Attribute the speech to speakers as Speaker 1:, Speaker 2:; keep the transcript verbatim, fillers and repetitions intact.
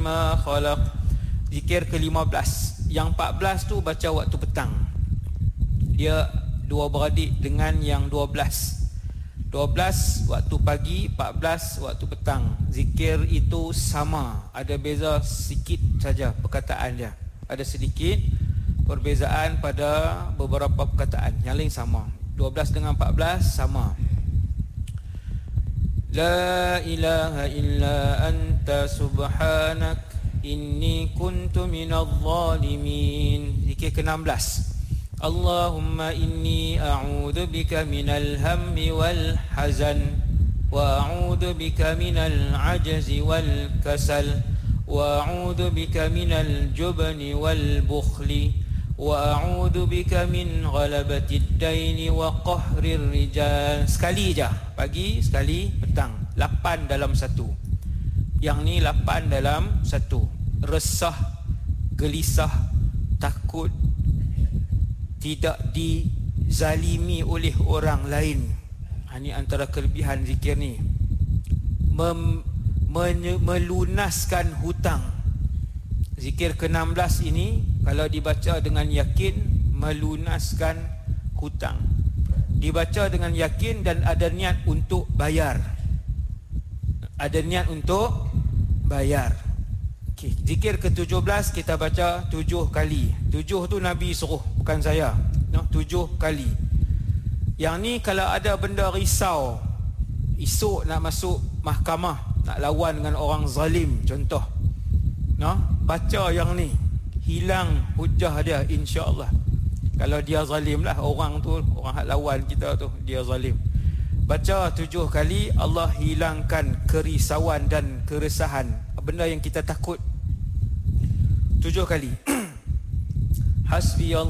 Speaker 1: lima khalaq. Zikir ke lima belas. Yang empat belas tu baca waktu petang. Dia dua beradik dengan yang dua belas. dua belas waktu pagi, empat belas waktu petang. Zikir itu sama, ada beza sikit saja perkataan dia. Ada sedikit perbezaan pada beberapa perkataan, yang lain sama. dua belas dengan empat belas sama. La ilaha illa anta subhanak inni kuntu minadh dhalimin. Zikir ke enam belas. Allahumma inni a'udhu bika minal hammi wal hazan wa a'udhu bika minal ajzi wal kasal wa a'udhu bika minal jubni wal bukhli wa a'udhu bika min ghalabatid daini wa qahrir rijal. Sekali je, pagi sekali, petang. Lapan dalam satu. Yang ni lapan dalam satu. Resah, gelisah, takut, tidak dizalimi oleh orang lain. Ha, ini antara kelebihan zikir ni. Mem, men, melunaskan hutang. Zikir ke enam belas ini kalau dibaca dengan yakin, melunaskan hutang. Dibaca dengan yakin dan ada niat untuk bayar. Ada niat untuk bayar. Okay. Zikir ke tujuh belas kita baca tujuh kali. Tujuh tu Nabi suruh, bukan saya. No, tujuh kali. Yang ni kalau ada benda risau, esok nak masuk mahkamah, nak lawan dengan orang zalim contoh, no, baca yang ni, hilang hujah dia insya-Allah. Kalau dia zalim lah, orang tu, orang hak lawan kita tu, dia zalim. Baca tujuh kali, Allah hilangkan kerisauan dan keresahan, benda yang kita takut. Tujuh kali. Hasbi